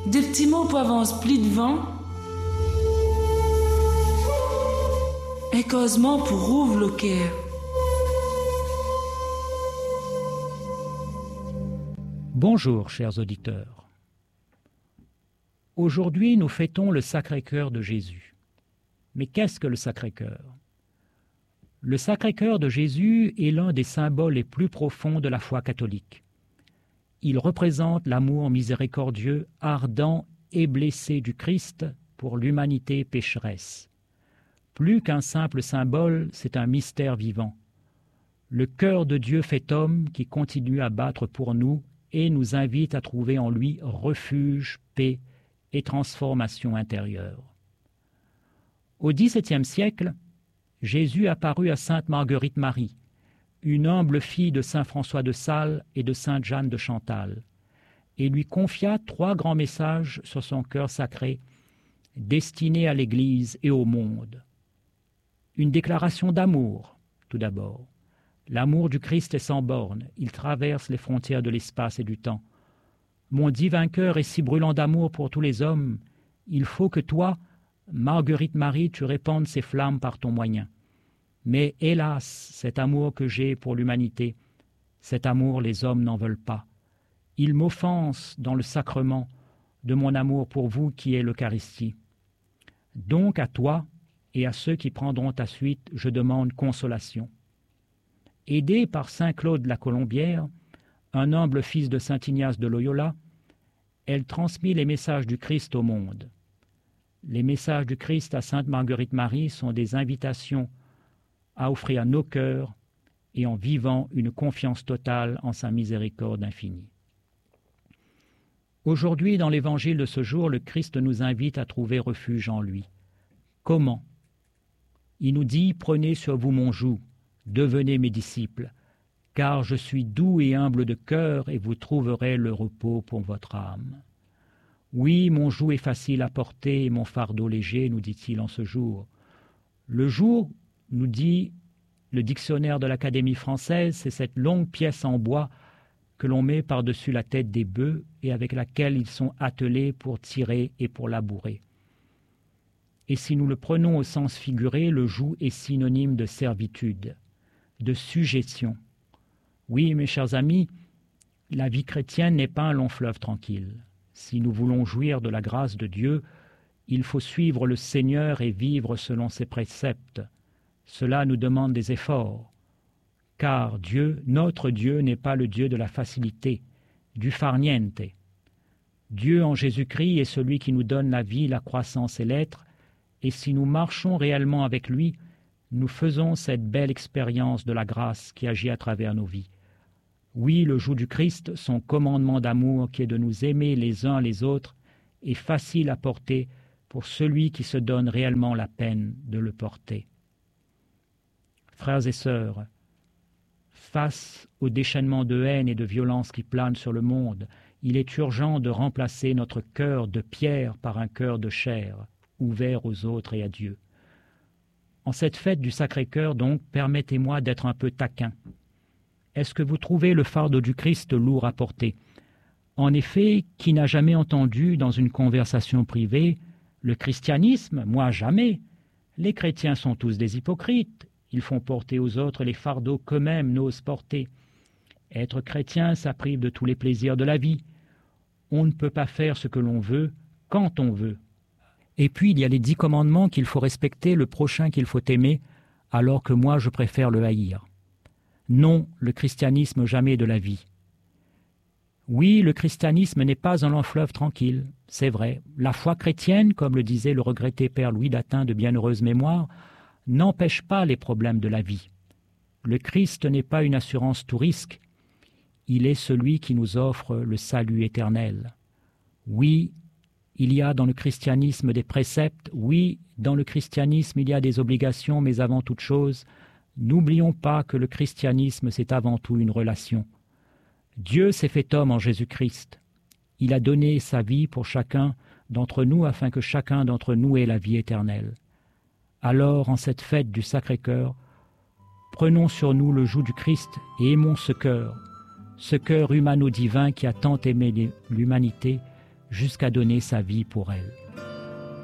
Des petits mots pour avance plus devant. Un causement pour rouvre le cœur. Bonjour, chers auditeurs. Aujourd'hui, nous fêtons le Sacré-Cœur de Jésus. Mais qu'est-ce que le Sacré-Cœur ? Le Sacré-Cœur de Jésus est l'un des symboles les plus profonds de la foi catholique. Il représente l'amour miséricordieux, ardent et blessé du Christ pour l'humanité pécheresse. Plus qu'un simple symbole, c'est un mystère vivant. Le cœur de Dieu fait homme qui continue à battre pour nous et nous invite à trouver en lui refuge, paix et transformation intérieure. Au XVIIe siècle, Jésus apparut à sainte Marguerite Marie, une humble fille de saint François de Sales et de sainte Jeanne de Chantal, et lui confia 3 grands messages sur son cœur sacré, destinés à l'Église et au monde. Une déclaration d'amour, tout d'abord. L'amour du Christ est sans borne, il traverse les frontières de l'espace et du temps. Mon divin cœur est si brûlant d'amour pour tous les hommes, il faut que toi, Marguerite Marie, tu répandes ces flammes par ton moyen. Mais hélas, cet amour que j'ai pour l'humanité, cet amour les hommes n'en veulent pas. Ils m'offensent dans le sacrement de mon amour pour vous qui est l'Eucharistie. Donc à toi et à ceux qui prendront ta suite, je demande consolation. Aidé par saint Claude la Colombière, un humble fils de saint Ignace de Loyola, elle transmit les messages du Christ au monde. Les messages du Christ à sainte Marguerite Marie sont des invitations à offrir nos cœurs et en vivant une confiance totale en sa miséricorde infinie. Aujourd'hui, dans l'évangile de ce jour, le Christ nous invite à trouver refuge en lui. Comment ? Il nous dit « Prenez sur vous mon joug, devenez mes disciples, car je suis doux et humble de cœur et vous trouverez le repos pour votre âme. » Oui, mon joug est facile à porter et mon fardeau léger, nous dit-il en ce jour. Le joug, nous dit le dictionnaire de l'Académie française, c'est cette longue pièce en bois que l'on met par-dessus la tête des bœufs et avec laquelle ils sont attelés pour tirer et pour labourer. Et si nous le prenons au sens figuré, le joug est synonyme de servitude, de sujétion. Oui, mes chers amis, la vie chrétienne n'est pas un long fleuve tranquille. Si nous voulons jouir de la grâce de Dieu, il faut suivre le Seigneur et vivre selon ses préceptes. Cela nous demande des efforts, car Dieu, notre Dieu, n'est pas le Dieu de la facilité, du far niente. Dieu en Jésus-Christ est celui qui nous donne la vie, la croissance et l'être, et si nous marchons réellement avec lui, nous faisons cette belle expérience de la grâce qui agit à travers nos vies. Oui, le joug du Christ, son commandement d'amour qui est de nous aimer les uns les autres, est facile à porter pour celui qui se donne réellement la peine de le porter. Frères et sœurs, face au déchaînement de haine et de violence qui plane sur le monde, il est urgent de remplacer notre cœur de pierre par un cœur de chair, ouvert aux autres et à Dieu. En cette fête du Sacré-Cœur, donc, permettez-moi d'être un peu taquin. Est-ce que vous trouvez le fardeau du Christ lourd à porter ? En effet, qui n'a jamais entendu dans une conversation privée « Le christianisme, moi jamais. Les chrétiens sont tous des hypocrites. Ils font porter aux autres les fardeaux qu'eux-mêmes n'osent porter. Être chrétien, ça prive de tous les plaisirs de la vie. On ne peut pas faire ce que l'on veut, quand on veut. Et puis, il y a les 10 commandements qu'il faut respecter, le prochain qu'il faut aimer, alors que moi, je préfère le haïr. Non, le christianisme jamais de la vie. Oui, le christianisme n'est pas un long fleuve tranquille, c'est vrai. La foi chrétienne, comme le disait le regretté père Louis d'Atin de bienheureuse mémoire, n'empêche pas les problèmes de la vie. Le Christ n'est pas une assurance tout risque, il est celui qui nous offre le salut éternel. Oui, il y a dans le christianisme des préceptes, oui, dans le christianisme il y a des obligations, mais avant toute chose, n'oublions pas que le christianisme c'est avant tout une relation. Dieu s'est fait homme en Jésus-Christ. Il a donné sa vie pour chacun d'entre nous afin que chacun d'entre nous ait la vie éternelle. Alors, en cette fête du Sacré-Cœur, prenons sur nous le joug du Christ et aimons ce cœur humano-divin qui a tant aimé l'humanité jusqu'à donner sa vie pour elle.